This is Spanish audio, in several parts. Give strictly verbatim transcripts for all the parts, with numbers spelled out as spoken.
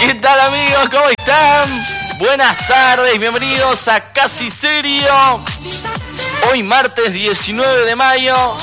¿Qué tal, amigos? ¿Cómo están? Buenas tardes, bienvenidos a Casi Serio. Hoy martes diecinueve de mayo.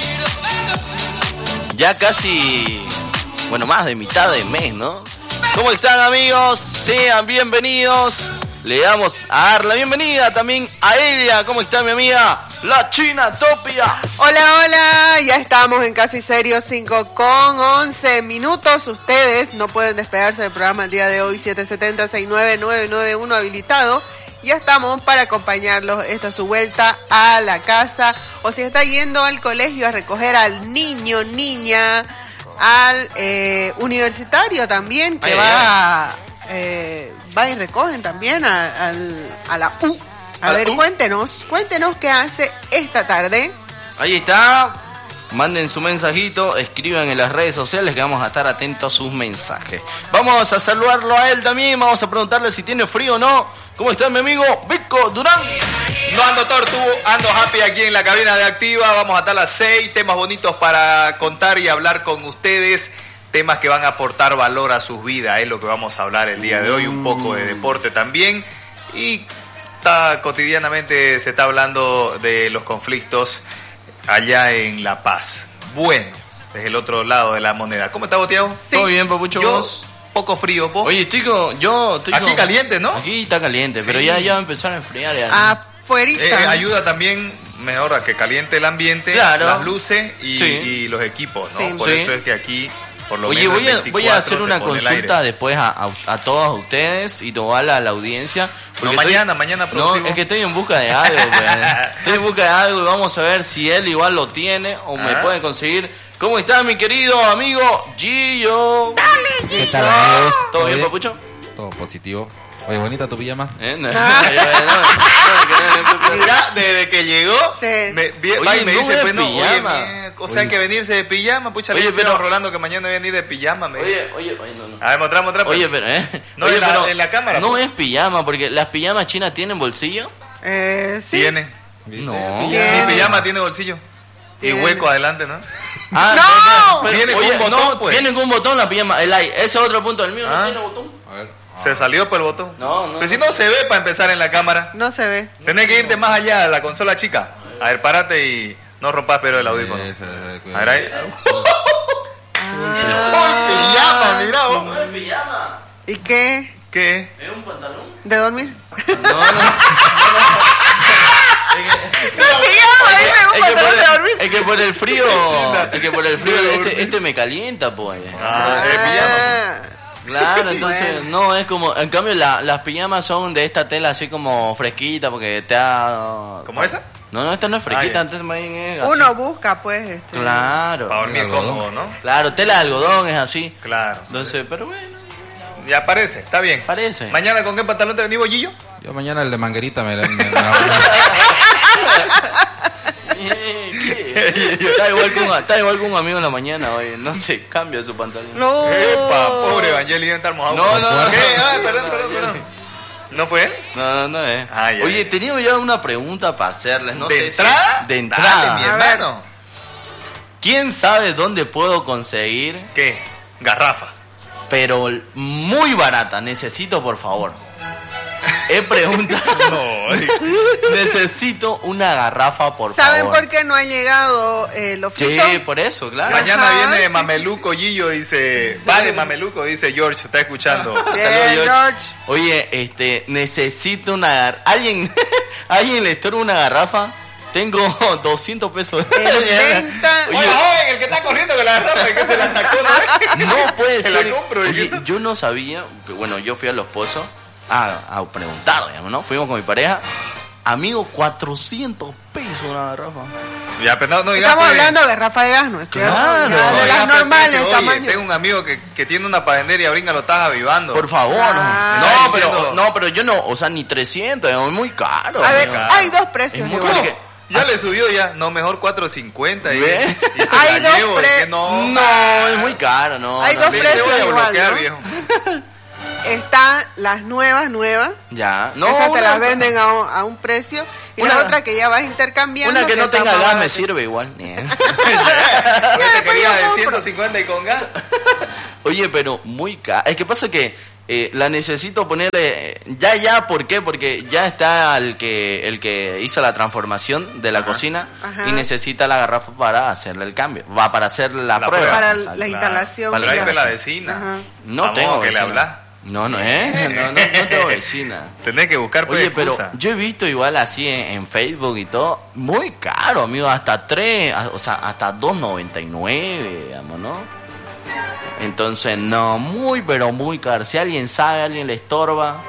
Ya casi, bueno, más de mitad de mes, ¿no? ¿Cómo están, amigos? Sean bienvenidos. Le damos a dar la bienvenida también a ella. ¿Cómo está, mi amiga? La China Topia. Hola, hola. Ya estamos en Casi Serio, cinco con once minutos. Ustedes no pueden despegarse del programa el día de hoy. siete siete cero, seis nueve nueve nueve uno habilitado. Ya estamos para acompañarlos. Esta es su vuelta a la casa. O si está yendo al colegio a recoger al niño, niña, al eh, universitario también, que ay, va ay. Eh, va y recogen también a, a, a la U. A, a ver, U. cuéntenos, cuéntenos qué hace esta tarde. Ahí está. Manden su mensajito, escriban en las redes sociales que vamos a estar atentos a sus mensajes. Vamos a saludarlo a él también, vamos a preguntarle si tiene frío o no. ¿Cómo está mi amigo Vico Durán? No ando tortu, ando happy aquí en la cabina de Activa. Vamos a estar a las seis, temas bonitos para contar y hablar con ustedes. Temas que van a aportar valor a sus vidas, es lo que vamos a hablar el día de hoy. Un poco de deporte también. Y está, cotidianamente se está hablando de los conflictos allá en La Paz. Bueno, desde el otro lado de la moneda. ¿Cómo está, Tiago? Sí. ¿Todo bien, papucho? Yo, vos? Poco frío, po. Oye, tico, yo... Estoy aquí con... caliente, ¿no? Aquí está caliente, sí. Pero ya, ya va a empezar a enfriar. Ya. Afuerita. Eh, ayuda también mejor a que caliente el ambiente, claro. Las luces y, sí. y los equipos, ¿no? Sí. Por sí. eso es que aquí... Por lo Oye, menos voy a, voy a hacer una consulta después a, a, a todos ustedes y igual a la audiencia. No, mañana, estoy, mañana producimos. No, es que estoy en busca de algo, pues. Estoy en busca de algo y vamos a ver si él igual lo tiene o me ah. puede conseguir. ¿Cómo está mi querido amigo Gillo? Dale, Gillo. ¿Qué tal, amigos? ¿Todo bien, papucho? Todo positivo. Oye, bonita tu pijama. ¿Eh? No, ah. Mira, desde que llegó, sí. me, vi, oye, y me dice, pues no, oye, mie, o sea, hay que venirse de pijama, pucha, le dice a Rolando que mañana voy a venir de pijama. Me oye, oye, oye, no, no. A ver, mostrame, mostrame. Oye, pero, ¿eh? No, oye, en, la, pero en la cámara. No pues. es pijama, porque las pijamas chinas tienen bolsillo. Eh, sí. Tiene. No. ¿Tiene? Mi pijama tiene bolsillo. ¿Tiene? Y hueco adelante, ¿no? Ah, ¡no! Pero, viene oye, con un botón, no, pues. Viene con un botón la pijama. El ese es otro punto. El mío ah. no tiene botón. A ver. Ah. Se salió por el botón. No, no. Pero si no se ve para empezar en la cámara. No se ve. Tenés que irte más allá a la consola chica. A ver, párate y no rompas pero el audífono. Sí, a ver ahí. Ah. Pijama, mira vos. No es pijama. ¿Y qué? ¿Qué? ¿Es un pantalón? ¿De dormir? No, no. No es pijama, dice un pantalón de dormir. Es que por el frío, es que por el frío este, este me calienta, pues. Ah, es pijama. Claro, entonces bueno. No es como, en cambio la, las pijamas son de esta tela así como fresquita porque te ha... ¿Cómo esa? No, no, esta no es fresquita, ah, antes más bien es así. Uno busca pues este. Claro. Para dormir cómodo, ¿no? Claro, tela de algodón es así. Claro. Entonces, pero bueno. Ya parece, está bien. Parece. ¿Mañana con qué pantalón te venís, Bollillo? Yo mañana el de manguerita me... me, me está, igual con, está igual con un amigo en la mañana, oye, no se cambia su pantalón. No. Epa, pobre Evangeli, debe estar mojado. No, no, no. ¿Qué? Ah, perdón, perdón, perdón. ¿No fue él? No, no, no es. Ah, ya, oye, ya. tenía ya una pregunta para hacerles, no ¿De sé entrada? Si, de entrada. Dale, mi hermano. ¿Quién sabe dónde puedo conseguir? ¿Qué? Garrafa. Pero muy barata, necesito, por favor. He preguntado. No. Necesito una garrafa, por ¿Saben favor. ¿Saben por qué no ha llegado el oficio? Sí, por eso, claro. Mañana Ajá, viene sí, Mameluco, Gillo dice. Va de Mameluco, dice George, está escuchando. Bien, Saludos, George. George. Oye, este, necesito una gar... ¿Alguien, ¿Alguien le estorba una garrafa? Tengo doscientos pesos. Venta... Oye, joven, el que está corriendo con la garrafa, ¿de qué se la sacó? No, no puede se ser. la compro. Oye, yo no sabía, que, bueno, yo fui a Los Pozos a, a preguntar, digamos, ¿no? Fuimos con mi pareja. Amigo, cuatrocientos pesos una garrafa. Ya, pero no, no, Estamos pues, hablando de garrafa de gas, ¿no es cierto? Claro. Ya, No, de las normales, oye, tamaño. tengo un amigo que, que tiene una panadería y ahorita lo estás avivando. Por favor. Ah. No, pero, diciendo... no, pero yo no, o sea, ni trescientos, es muy caro. A ver, caro. hay dos precios. Es muy igual. caro. Que, Ya le subió ya, no, mejor cuatro cincuenta y, y ¿Ve? se Hay la dos llevo, pre- es que no. no, es muy caro, no. Hay no, dos Te, no. te voy a precios bloquear, igual, ¿no? viejo. Están las nuevas, nuevas. Ya. No, Esas te una- las venden a un, a un precio. Y Una- la otra que ya vas intercambiando. Una que no está tenga más gas me barata. sirve igual. Ahorita después quería yo de compro. ciento cincuenta y con gas. Oye, pero muy caro. Es que pasa que eh, la necesito ponerle ya ya, ¿por qué? Porque ya está el que el que hizo la transformación de la Ajá. cocina Ajá. y necesita la garrafa para hacerle el cambio, va para hacer la, La prueba. prueba. Para Exacto. la instalación. Para la Tráeme la instalación. vecina. Ajá. No Vamos, tengo que le vecina. hablas. No, no, ¿eh? No, no, no tengo vecina. Tenés que buscar pues, Oye, pero excusa. yo he visto igual así en, en Facebook y todo, muy caro, amigo, hasta tres, o sea, hasta dos noventa y nueve, digamos, ¿no? Entonces, no, muy, pero muy caro. Si alguien sabe, alguien le estorba.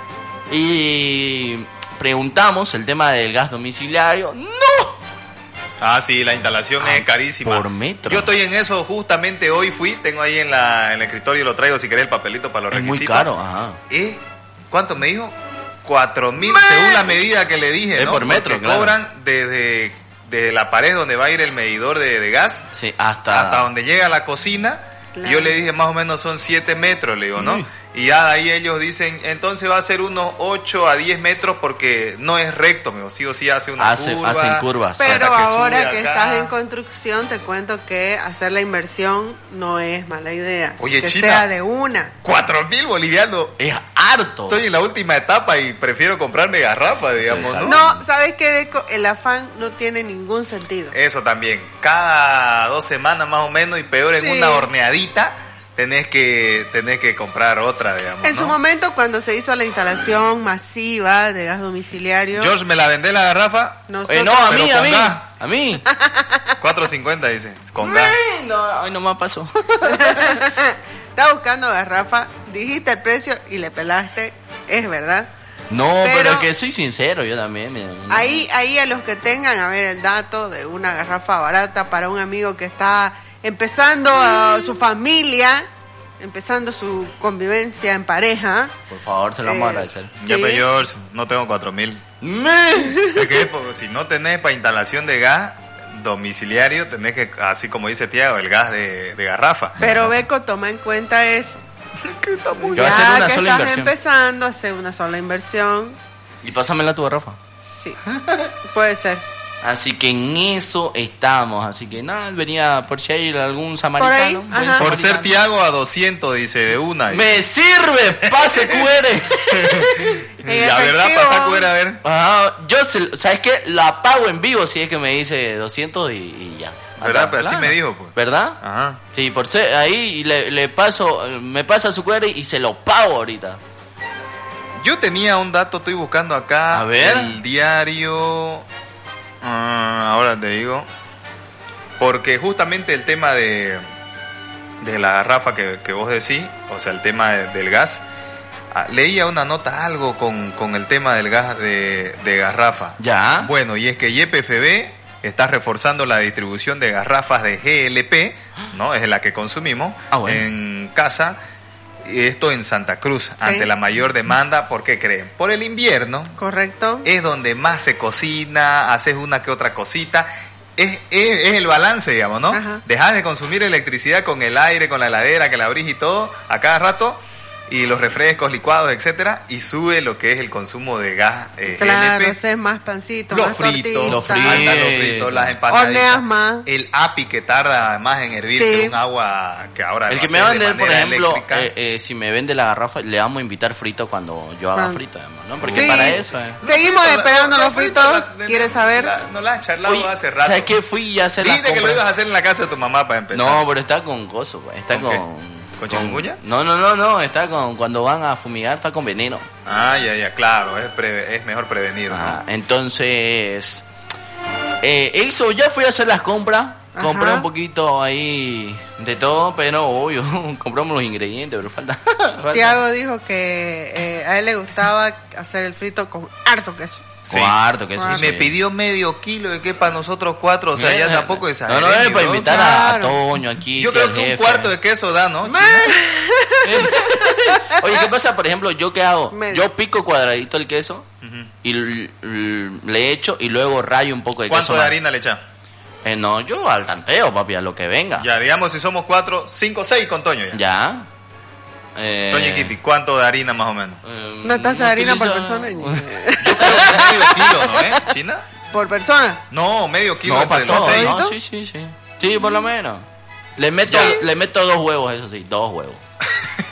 Y preguntamos el tema del gas domiciliario. ¡No! Ah, sí, la instalación Ah, es carísima. por metro. Yo estoy en eso, justamente hoy fui, tengo ahí en, la, en el escritorio, lo traigo si querés el papelito para los Es muy requisitos. caro, ajá. ¿Eh? ¿Cuánto me dijo? Cuatro mil, según la medida que le dije, Es ¿no? por metro, Porque claro. cobran desde, desde la pared donde va a ir el medidor de, de gas Sí, hasta... hasta donde llega la cocina. Claro. Yo le dije más o menos son siete metros, le digo, ¿no? Uy. Y ya de ahí ellos dicen, entonces va a ser unos ocho a diez metros porque no es recto, me digo, sí o sí hace una Hace- curva. hacen curvas. Pero hasta que ahora sube que acá. estás en construcción, te cuento que hacer la inversión no es mala idea. Oye, que China. sea de una. Cuatro mil bolivianos. Es harto. Estoy en la última etapa y prefiero comprarme garrafa, digamos, exacto. ¿no? No, ¿sabes qué, Beco? El afán no tiene ningún sentido. Eso también. Cada dos semanas más o menos y peor en Sí. una horneadita tenés que tenés que comprar otra, digamos, En ¿no? su momento, cuando se hizo la instalación masiva de gas domiciliario, George, ¿me la vendé la garrafa? nosotros... Eh, no, a Pero mí, a con mí. gas. A mí. cuatro cincuenta dice, con gas. Ay, no, ay, no me pasó. Estaba buscando garrafa, dijiste el precio y le pelaste, es verdad. No, pero, Pero- es que soy sincero, yo también. mira. Ahí, ahí a los que tengan, a ver el dato de una garrafa barata para un amigo que está empezando a su familia, empezando su convivencia en pareja. Por favor, se lo vamos a Eh, agradecer. Ya, Sí. pues, George, no tengo cuatro mil. Me- Es que pues, si no tenés para instalación de gas domiciliario, tenés que, así como dice Tiago, el gas de, de garrafa. Pero Beco, toma en cuenta eso. Que va a Ya ser una que sola estás inversión. empezando a hacer una sola inversión, Y pásamela tu garrafa. sí, puede ser. Así que en eso estamos. Así que nada, venía por si hay algún samaritano. ahí, buen ajá. Por samaritano. ser Tiago a doscientos, dice, de una. dice. ¡Me sirve! ¡Pase Q R! En La verdad, efectivo. pasa fuera, a ver. Ah, yo, se- ¿sabes qué? La pago en vivo si es que me dice doscientos y, y ya. ¿Verdad? Pero así Claro. me dijo, pues. ¿Verdad? Ajá. Sí, por ser ahí le, le paso, me pasa su Q R y se lo pago ahorita. Yo tenía un dato, estoy buscando acá. A ver. El diario. Ah, ahora te digo. Porque justamente el tema de, de la garrafa que, que vos decís, o sea, el tema de- del gas. ah, Leía una nota, algo con, con el tema del gas de, de garrafa. ¿Ya? Bueno, y es que Y P F B está reforzando la distribución de garrafas de G L P, ¿no? Es la que consumimos Ah, bueno. en casa. Y esto en Santa Cruz, ante la mayor demanda. ¿Por qué creen? Por el invierno Correcto. es donde más se cocina, haces una que otra cosita. Es, es, es el balance, digamos, ¿no? Ajá. Dejas de consumir electricidad con el aire, con la heladera, que la abrís y todo, a cada rato, y los refrescos, licuados, etcétera, y sube lo que es el consumo de gas eh, Claro, G L P. haces más pancitos, Los más fritos, tortitas. los faltan fritos. los fritos, las empanaditas, Horneas más. el api que tarda más en hervir Sí. que un agua que ahora El lo que me haces va a de vender, por manera ejemplo, eléctrica. eh, eh, si me vende la garrafa, le vamos a invitar frito cuando yo haga Ah. frito, además, ¿no? Porque Sí, para eso, eh. Seguimos Fritos, esperando la- los fritos. la- ¿Quieres saber? la- No la has charlado Oye, hace rato. ¿sabes qué? Fui a hacer las Dijiste que lo compras. ibas a hacer en la casa de tu mamá para empezar. No, pero está con coso, pues, está ¿Con qué? con... ¿Con chikungunya? No, no, no, no, está con... Cuando van a fumigar está con veneno. Ah, ya, ya, claro. Es, pre- es mejor prevenir, ¿no? Ajá, entonces... Eh, eso, ya fui a hacer las compras. Ajá. Compré un poquito ahí de todo, pero obvio, compramos los ingredientes, pero falta... falta- Tiago dijo que eh, a él le gustaba hacer el frito con harto queso. Sí. Cuarto, que eso Ah, Y sí. me pidió medio kilo de que para nosotros cuatro, o sea, ya Mira, tampoco es No, no, es para invitar a, a Claro. Toño aquí. Yo que creo al que un jefe. cuarto de queso da, ¿no? Chino? Oye, ¿qué pasa? Por ejemplo, ¿yo qué hago? Medio. Yo pico cuadradito el queso Ujú. y l- l- le echo y luego rayo un poco de ¿Cuánto queso. de más. harina le echas? Eh, no, yo al tanteo, papi, a lo que venga. Ya, digamos, si somos cuatro, cinco, seis con Toño ya. Ya. Eh, Toño y Kitty, ¿cuánto de harina más o menos? eh, Una taza de harina por utilizo- persona. Yo creo que medio kilo, ¿no, eh? ¿China? Por persona. No, medio kilo No, entre para los todo. seis. No, ¿Todito? sí, sí, sí. Sí, por lo menos. Le meto, Ya. le meto dos huevos, eso sí, dos huevos.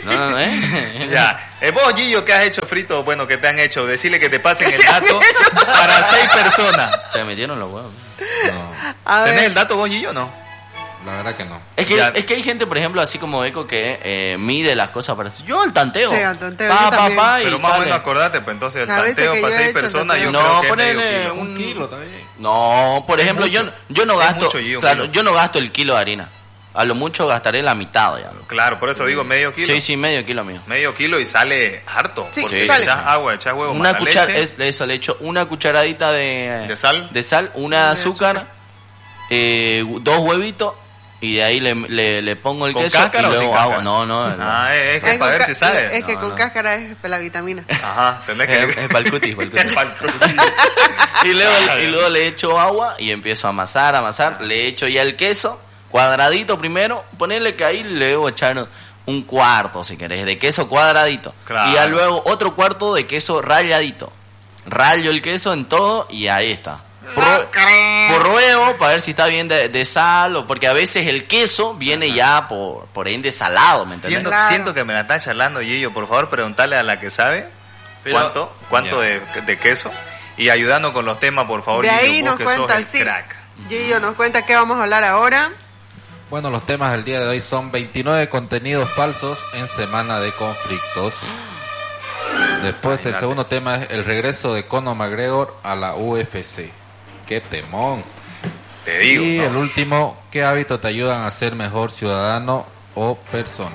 No, no, ¿eh? Ya. Eh, vos, Gillo, ¿qué has hecho frito? Bueno, ¿qué te han hecho? Decirle que te pasen el dato para seis personas. Te metieron los huevos. No, A ¿Tenés ver, el dato vos, Gillo, o no? la verdad que no. Es que, Ya. es que hay gente, por ejemplo, así como Eco, que eh, mide las cosas para... Yo al tanteo. Sí, al tanteo, Pa, yo pa, también. pa, y Pero más o sale. menos acordate, pues entonces el A veces tanteo que para yo he seis hecho personas yo tanteo. creo No, que es medio ponele kilo. un- Un kilo también. No, por Es ejemplo, mucho. yo, yo no Es gasto... mucho, Gio, claro, kilo. yo no gasto el kilo de harina. A lo mucho gastaré la mitad ya. Claro, por eso digo medio kilo. Sí, sí, medio kilo mío. Medio kilo y sale harto. Sí, porque sale. echas agua, echas huevo, Una más la cuchara, leche. es- eso le echo una cucharadita de... ¿De sal? De sal, una De azúcar, azúcar. eh, dos huevitos, y de ahí le, le, le pongo el ¿Con queso cáscara y o luego sin agua. cáscara? No, no, no. Ah, es, es que es para con ver si ca- sabe. Es que No, con no. cáscara es la vitamina. Ajá, tenés que... Es, es para el cutis, para el cutis. Es pa'l cutis. Y luego, y luego le echo agua y empiezo a amasar, amasar. Le echo ya el queso, cuadradito primero. Ponerle que ahí le debo echar un cuarto, si querés, de queso cuadradito. Claro. Y ya luego otro cuarto de queso ralladito. Rayo el queso en todo y ahí está. Pro- Pruebo para ver si está bien de, de sal, o porque a veces el queso viene ya por, por ende salado, ¿me entiendes? Siento, Claro. siento que me la está charlando, Gillo. Por favor, preguntarle a la que sabe Pero- cuánto, cuánto Ya. de, de queso. Y ayudando con los temas, por favor, De ahí Gillo, nos vos que sos cuenta, el sí. crack. Gillo nos cuenta qué vamos a hablar ahora. Bueno, los temas del día de hoy son veintinueve contenidos falsos en semana de conflictos. Después el Imagínate. segundo tema es el regreso de Conor McGregor a la U F C. ¡Qué temón! Te digo, Y ¿no? el último, ¿qué hábitos te ayudan a ser mejor ciudadano o persona?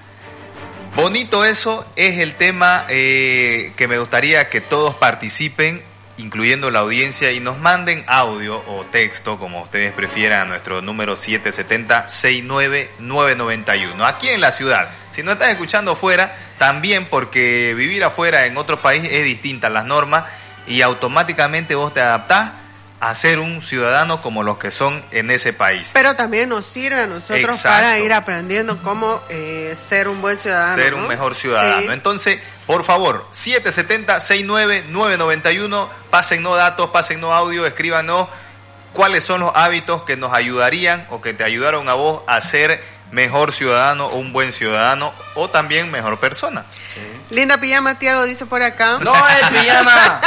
Bonito eso, es el tema eh, que me gustaría que todos participen, incluyendo la audiencia, y nos manden audio o texto, como ustedes prefieran, a nuestro número siete siete cero, seis nueve nueve nueve uno, aquí en la ciudad. Si no estás escuchando fuera, también porque vivir afuera en otro país es distinta las normas y automáticamente vos te adaptás a ser un ciudadano como los que son en ese país. Pero también nos sirve a nosotros Exacto. para ir aprendiendo cómo eh, ser un buen ciudadano. Ser ¿no? un mejor ciudadano. Sí. Entonces, por favor, siete siete cero, seis nueve nueve nueve uno, pásennos datos, pásennos audio, escríbanos cuáles son los hábitos que nos ayudarían o que te ayudaron a vos a ser mejor ciudadano o un buen ciudadano o también mejor persona. Linda pijama, Tiago dice por acá. ¡No es pijama!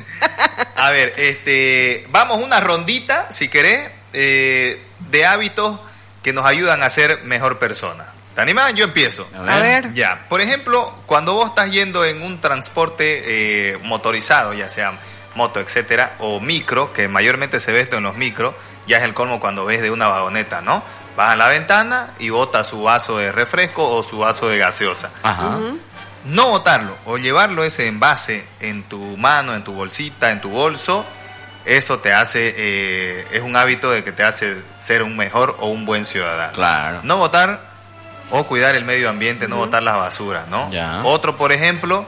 A ver, este, vamos una rondita, si querés, eh, de hábitos que nos ayudan a ser mejor persona. ¿Te animás? Yo empiezo. A ver. Ya, por ejemplo, cuando vos estás yendo en un transporte eh, motorizado, ya sea moto, etcétera, o micro, que mayormente se ve esto en los micros, ya es el colmo cuando ves de una vagoneta, ¿no? Vas a la ventana y bota su vaso de refresco o su vaso de gaseosa. Ajá. No botarlo o llevarlo ese envase en tu mano, en tu bolsita, en tu bolso, eso te hace, eh, es un hábito de que te hace ser un mejor o un buen ciudadano. Claro. No botar o cuidar el medio ambiente, no botar las basuras, ¿no? Ya. Otro, por ejemplo,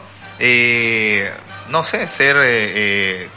eh, no sé, ser eh, eh,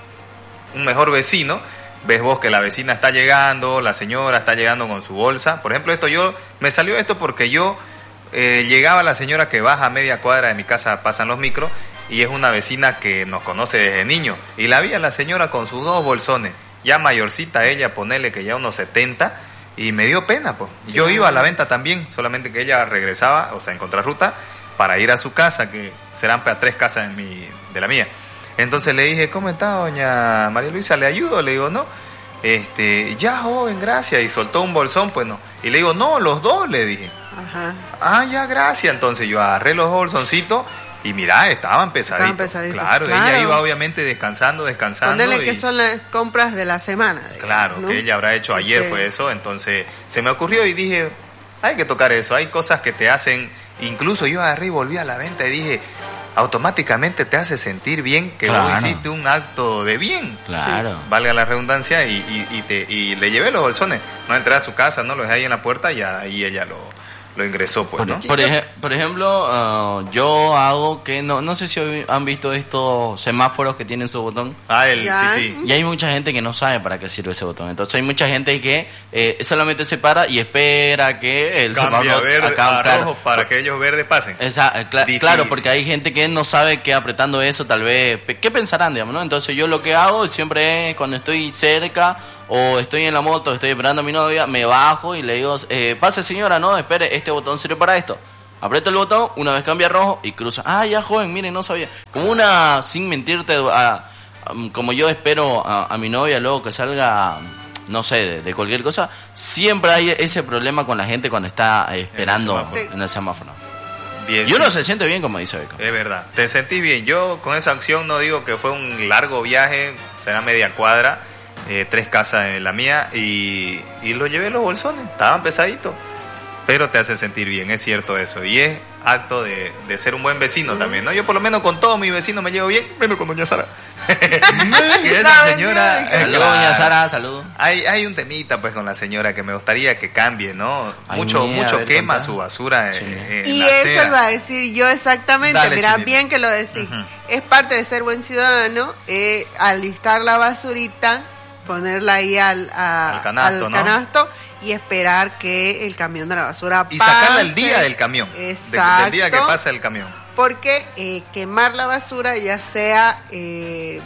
un mejor vecino. Ves vos que la vecina está llegando, la señora está llegando con su bolsa. Por ejemplo, esto yo, me salió esto porque yo eh, llegaba la señora que baja a media cuadra de mi casa, pasan los micros, y es una vecina que nos conoce desde niño. Y la vi a la señora con sus dos bolsones, ya mayorcita ella, ponele que ya unos setenta, y me dio pena, pues. Yo iba a la venta también, solamente que ella regresaba, o sea, en contrarruta, para ir a su casa, que serán a tres casas de, mi, de la mía. Entonces le dije, ¿cómo está doña María Luisa? ¿Le ayudo? Le digo, no. Este, ya, joven, gracias. Y soltó un bolsón, pues no. Y le digo, no, los dos, le dije. Ajá. Ah, ya, gracias. Entonces yo agarré los bolsoncitos y mirá, estaban pesaditos. Estaban pesaditos, Claro, claro. ella iba obviamente descansando, descansando. Ponele y- que son las compras de la semana. digamos, Claro, ¿no? que ella habrá hecho ayer Sí. fue eso, entonces se me ocurrió y dije, hay que tocar eso, hay cosas que te hacen, incluso yo agarré y volví a la venta y dije, automáticamente te hace sentir bien que vos Claro. hiciste un acto de bien, Claro. valga la redundancia, y, y, y, te, y le llevé los bolsones, no entré a su casa, no los dejé ahí en la puerta y ahí ella lo, lo ingresó, pues, Por, ¿no? por eje- por ejemplo, ah, yo hago que, no no sé si han visto estos semáforos que tienen su botón. Ah, el, Ya. sí, sí. Y hay mucha gente que no sabe para qué sirve ese botón. Entonces hay mucha gente que eh, solamente se para y espera que el Cambia semáforo verde acá, a claro. rojo para que ellos verdes pasen. Esa, eh, cla- Difícil. claro, porque hay gente que no sabe que apretando eso tal vez, pe- ¿qué pensarán, digamos, no? Entonces yo lo que hago siempre es cuando estoy cerca o estoy en la moto, estoy esperando a mi novia, me bajo y le digo, eh, pase señora, no, espere, este botón sirve para esto. Aprieto el botón, una vez cambia a rojo y cruza. Ah, ya joven, miren, no sabía. Como una, sin mentirte, a, a, como yo espero a, a mi novia luego que salga, no sé, de, de cualquier cosa, siempre hay ese problema con la gente cuando está eh, esperando En el en el semáforo. Bien, Y uno sí. se siente bien, como dice Beco. Es verdad, te sentí bien. Yo con esa acción no digo que fue un largo viaje, será media cuadra, eh, tres casas en la mía, y, y lo llevé en los bolsones, estaban pesaditos. Pero te hace sentir bien, es cierto eso. Y es acto de, de ser un buen vecino uh-huh. también, ¿no? Yo por lo menos con todos mis vecinos me llevo bien, menos con doña Sara. Y esa señora... Saludos, doña Sara, saludos. Hay, hay un temita pues con la señora que me gustaría que cambie, ¿no? Ay, mucho mía, mucho ver, quema contá. su basura en, Sí. en Y la eso acera. iba a decir yo exactamente. Dale, Mira, Chinito. bien que lo decís. Ujú. Es parte de ser buen ciudadano, eh, alistar la basurita, ponerla ahí al, a- Al canasto, al ¿no? canasto y esperar que el camión de la basura Y pase. sacarla el día del camión. de- Exacto. del día que pasa el camión. Porque eh, quemar la basura, ya sea eh,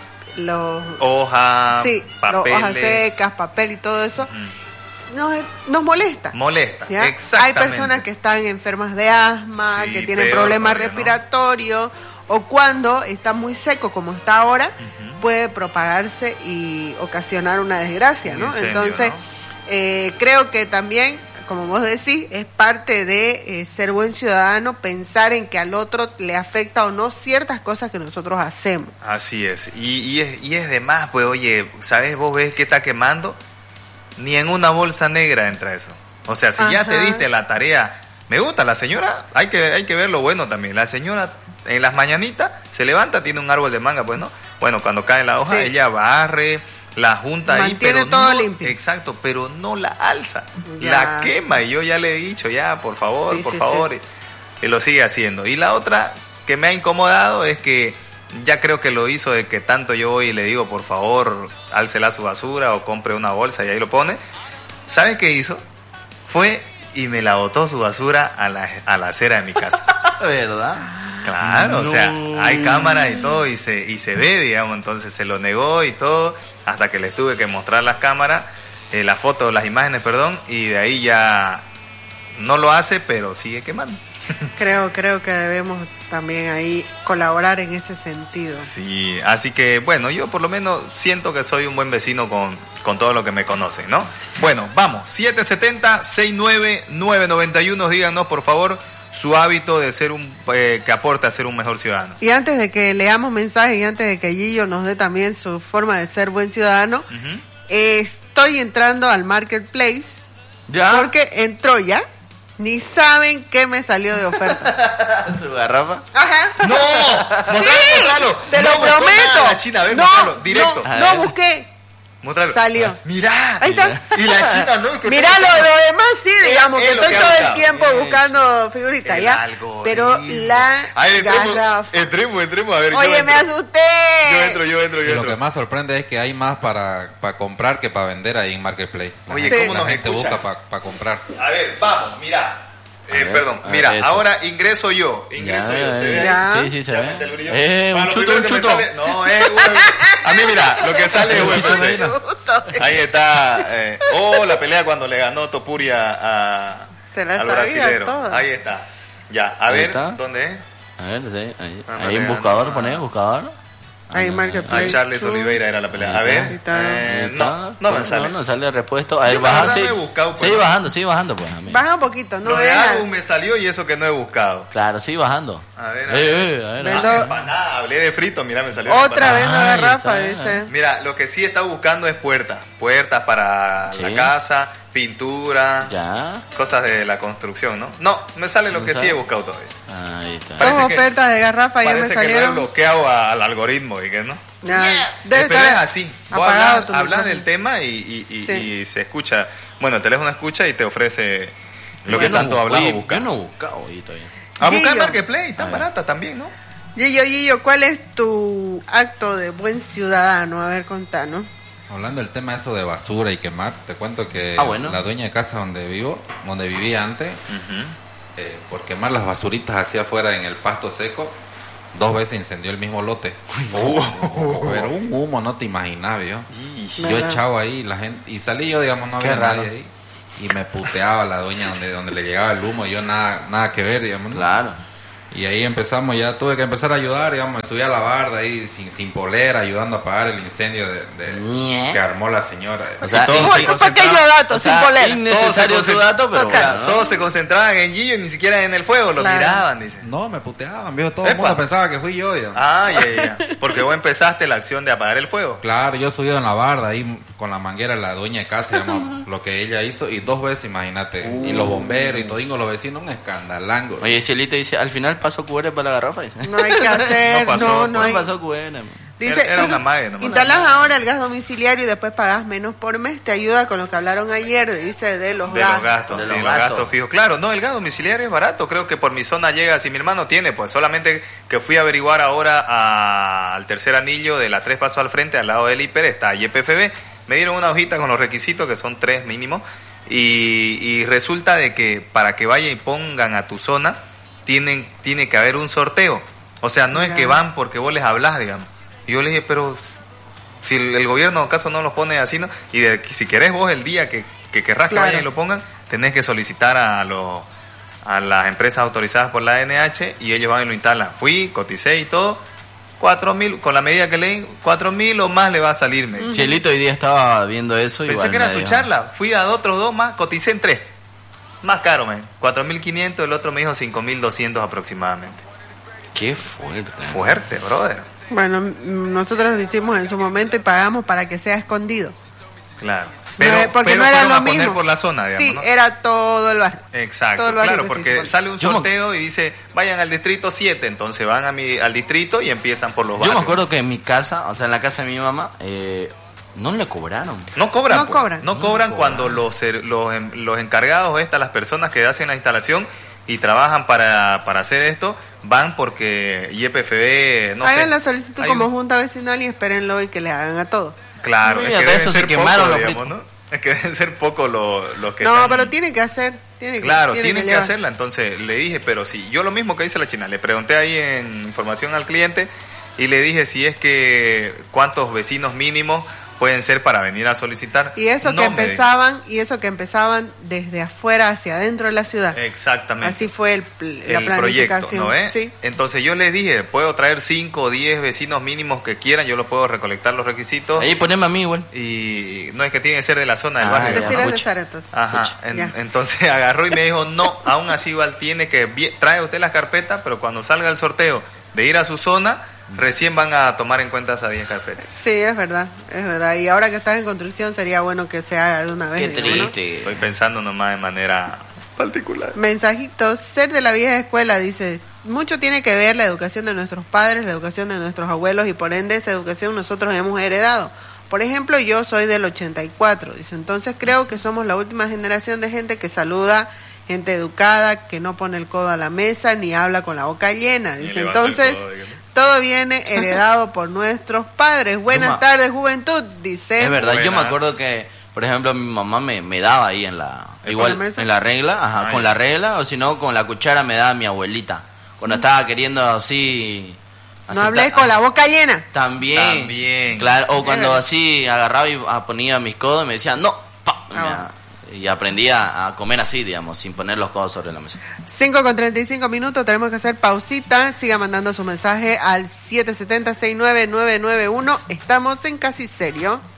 los, Hoja, sí, los papeles. hojas secas, papel y todo eso, Mm. nos, nos molesta. Molesta, ¿Ya? exactamente. Hay personas que están enfermas de asma, Sí, que tienen peor problemas todavía, ¿no? respiratorios, o cuando está muy seco como está ahora, Ujú. puede propagarse y ocasionar una desgracia, Un ¿no? incendio, Entonces, ¿no? eh, creo que también, como vos decís, es parte de eh, ser buen ciudadano, pensar en que al otro le afecta o no ciertas cosas que nosotros hacemos. Así es. Y, y es. y es de más, pues, oye, ¿sabes vos ves que está quemando? Ni en una bolsa negra entra eso. O sea, si ya Ajá. te diste la tarea, me gusta la señora, hay que, hay que ver lo bueno también. La señora en las mañanitas se levanta, tiene un árbol de manga, pues, ¿no? Bueno, cuando cae la hoja, Sí. ella barre, la junta ahí, Mantiene pero todo no, limpio. exacto, pero no la alza, Ya. la quema. Y yo ya le he dicho, ya, por favor, Sí, por sí, favor, sí. y, y lo sigue haciendo. Y la otra que me ha incomodado es que ya creo que lo hizo de que tanto yo voy y le digo, por favor, álcela su basura o compre una bolsa y ahí lo pone. ¿Sabes qué hizo? Fue y me la botó su basura a la, a la acera de mi casa. ¿Verdad? Claro, o No. sea, hay cámara y todo y se, y se ve, digamos, entonces se lo negó y todo, hasta que les tuve que mostrar las cámaras, eh, las fotos, las imágenes, perdón, y de ahí ya no lo hace, pero sigue quemando. Creo, creo que debemos también ahí colaborar en ese sentido. Sí, así que bueno, yo por lo menos siento que soy un buen vecino con, con todo lo que me conocen, ¿no? Bueno, vamos, siete siete cero, seis nueve nueve nueve uno, díganos por favor su hábito de ser un eh, que aporte a ser un mejor ciudadano. Y antes de que leamos mensajes y antes de que Gillo nos dé también su forma de ser buen ciudadano, Ujú. eh, estoy entrando al marketplace ¿Ya? porque entró ya. Ni saben qué me salió de oferta. ¿Su garrafa? Ajá. ¡No! Mostralo, Sí, mostralo. te No lo buscó prometo. nada la China, a ver, no, mostralo, directo. no, A no ver. busqué. Mostralo. Salió. Mirá. Ahí está. Y la China no. que Mirá, lo, lo demás sí, digamos, es que lo estoy que ha todo el buscado. tiempo Bien buscando figuritas, El ¿ya? algoritmo. Pero la A ver, entremos, garrafa. entremos, entremos, a ver. yo Oye, me entro. asusté. Yo entro, yo entro, Y yo lo entro. que más sorprende es que hay más para, para comprar que para vender ahí en Marketplace. La Oye, gente, ¿cómo la nos gente escucha? busca para, para comprar. A ver, vamos, mira. A Eh, ver, perdón, a ver, mira, eso. ahora ingreso yo. Ingreso Ya, yo, ¿se ve? ya. ahí? Sí, sí, se Ya ve. mete el brillo. Eh, Para un lo chuto, primero un que me chuto. sale- No, es U F C. A mí, mira, lo que sale es U F C. Ahí está. eh, oh, la pelea cuando le ganó Topuria a, Se la a los sabía brasileros. toda. Ahí está. Ya, a Ahí ver, está. ¿dónde es? A ver, sí, ahí, Ándale, ahí un buscador, anda. pone buscador. Ahí, Ah, Marketplace. A Charles Tú. Oliveira era la pelea. A Ahí ver. está. eh, Ahí no, está. no me sale. No, no sale repuesto. A ver, Yo la baja, verdad sí. no he buscado, pues, Sigue ¿no? bajando, sigue bajando, pues, amigo. Baja un poquito, no Lo de veas. Agus me salió y eso que no he buscado. Claro, sigue bajando. A ver, a Eh, ver. eh, a ver. Vendo- Ah, empanada, hablé de frito, mira, me salió Otra empanada. vez la Ay, garrafa, está. dice. Mira, lo que sí está buscando es puertas. Puertas para Sí. la casa, pintura, Ya. cosas de la construcción, ¿no? No, me sale lo ¿No que sí sabe? he buscado todavía. Ahí está. Parece Dos que- ofertas de garrafa ya me Parece que no he salieron. bloqueado a- al algoritmo, y que no. Ya, Eh, debe pero es estar así. Vos apagado hablas, tu hablas micrófono. del tema y, y- y- Sí. y se escucha. Bueno, el teléfono escucha y te ofrece lo Yo que no tanto bu- hablas oye, o buscas. Yo no he buscado ahí todavía. A buscar Gillo. Marketplace, tan A ver. barata también, ¿no? Gillo, Gillo, ¿cuál es tu acto de buen ciudadano? A ver, contanos. Hablando del tema eso de basura y quemar, te cuento que Ah, bueno. la dueña de casa donde vivo, donde vivía antes, eh, por quemar las basuritas hacia afuera en el pasto seco, dos veces incendió el mismo lote. Pero un humo no te imaginas, ¿vio? Y- Yo ¿Verdad? echaba ahí la gente y salí yo, digamos, no Qué había raro. nadie ahí. y me puteaba la dueña donde, donde le llegaba el humo, y yo nada, nada que ver, digamos, ¿no? Claro. Y ahí empezamos, ya tuve que empezar a ayudar, digamos, me subí a la barda ahí sin, sin polera, ayudando a apagar el incendio de, de ¿Nie? que armó la señora. O sea, todos Muy se un concentraban- pequeño dato, O sea, sin polera. innecesario Todos se su dato, pero Claro, bueno, ¿no? Todos se concentraban en Gillo y ni siquiera en el fuego, lo Claro. miraban, dice. No, me puteaban, viejo, todo el Epa. mundo pensaba que fui yo, digamos. Ah, ya, ya. Porque vos empezaste la acción de apagar el fuego. Claro, yo subido en la barda ahí con la manguera, la dueña de casa, digamos, lo que ella hizo, y dos veces, imagínate, y los bomberos y todingo los vecinos, un escandalango. Oye, Cielito dice, al final paso Q R para la garrafa. Dice. No hay que hacer, No pasó, no, no pues. hay. pasó Q R. man. Dice, Era- era una mague nomás. instalás ahora el gas domiciliario y después pagás menos por mes, te ayuda con lo que hablaron ayer, dice, de los De gastos. los gastos, De sí, los los gastos. gastos fijos. Claro, no, el gas domiciliario es barato. Creo que por mi zona llega, si mi hermano tiene, pues solamente que fui a averiguar ahora a- al tercer anillo de la tres pasos al frente, al lado del hiper, está Y P F B. Me dieron una hojita con los requisitos, que son tres mínimo, y, y resulta de que para que vaya y pongan a tu zona, tienen, tiene que haber un sorteo. O sea, no es Ya. que van porque vos les hablás, digamos. Y yo le dije, pero si el, el gobierno acaso no los pone así, ¿no? Y de, si querés vos el día que, que querrás Claro. que vayan y lo pongan, tenés que solicitar a los a las empresas autorizadas por la A N H y ellos van y lo instalan. Fui, coticé y todo, cuatro mil, con la medida que leí, cuatro mil o más le va a salir. Me dijo. Cielito hoy día estaba viendo eso. Pensé igual que era me su dijo, charla, fui a otros dos más, coticé en tres. Más caro, me cuatro mil quinientos, el otro me dijo cinco mil doscientos aproximadamente. Qué fuerte. Fuerte, brother. Bueno, mm, nosotros lo hicimos en su momento y pagamos para que sea escondido. Claro. No, Pero, porque pero no era fueron lo a poner mismo. por la zona, digamos, Sí, ¿no? era todo el barrio. Exacto, todo el barrio claro, que se porque hizo. sale un Yo me- sorteo y dice, vayan al distrito siete, entonces van a mi, al distrito y empiezan por los Yo barrios. me acuerdo que en mi casa, o sea, en la casa de mi mamá, eh, no le cobraron. No cobran, No pues. cobran. No No cobran cobran. cuando los, ser- los, em- los encargados, estas, las personas que hacen la instalación y trabajan para, para hacer esto, van porque Y P F B, no Hagan sé. la solicitud hay como un- junta vecinal y espérenlo y que le hagan a todos. Claro, Mira, es que de deben eso se ser quemaron pocos, los digamos, fritos. ¿no? Es que deben ser pocos los, los que No, están- pero tiene que hacer. Tiene que, Claro, tiene tienen que, llevar. hacerla. Entonces le dije, pero si yo lo mismo que dice la china, le pregunté ahí en información al cliente y le dije si es que cuántos vecinos mínimos pueden ser para venir a solicitar. Y eso No que me empezaban, y eso que empezaban desde afuera hacia adentro de la ciudad. dijo. Exactamente. Así fue el, pl- la el proyecto, planificación. ¿no es? Sí. Entonces yo les dije, puedo traer cinco o diez vecinos mínimos que quieran, yo lo puedo recolectar los requisitos Ahí poneme a mí igual. y no es que tiene que ser de la zona del Ah, barrio. ya. Decirles de escucha. Sara, entonces. Ajá, Escucha. en- Ya. entonces agarró y me dijo, no, aún así igual tiene que, vi- trae usted las carpetas, pero cuando salga el sorteo de ir a su zona, recién van a tomar en cuenta esas diez carpetas. Sí, es verdad, es verdad. Y ahora que estás en construcción sería bueno que se haga de una Qué vez. digamos, ¿no? triste. Estoy pensando nomás de manera particular. Mensajitos, ser de la vieja escuela, dice, mucho tiene que ver la educación de nuestros padres, la educación de nuestros abuelos y por ende esa educación nosotros hemos heredado. Por ejemplo, yo soy del ochenta y cuatro, dice, entonces creo que somos la última generación de gente que saluda, gente educada, que no pone el codo a la mesa ni habla con la boca llena, Ni dice, levanta el entonces codo, digamos. todo viene heredado por nuestros padres. Buenas ma- tardes, juventud, dice. Es verdad, yo me Buenas. acuerdo que, por ejemplo, mi mamá me, me daba ahí en la... ¿En Igual, la mesa? en la regla, ajá, Ah, con ya. la regla, o si no, con la cuchara me daba mi abuelita. Cuando estaba queriendo así... No así hables ta- con la boca llena. También. También. Claro, o cuando verdad. así agarraba y ah, ponía mis codos y me decía, no, pa, y, me- Ah. y aprendí a, a comer así, digamos, sin poner los codos sobre la mesa. cinco con treinta y cinco minutos, tenemos que hacer pausita. Siga mandando su mensaje al siete siete cero, seis nueve nueve nueve uno. Estamos en Casi Serio.